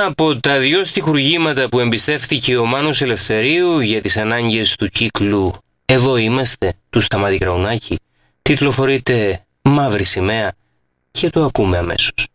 Ένα από τα δυο στιχουργήματα που εμπιστεύτηκε ο Μάνος Ελευθερίου για τις ανάγκες του κύκλου «Εδώ είμαστε» του Σταμάτη Κραουνάκη τιτλοφορείται «Μαύρη σημαία» και το ακούμε αμέσως.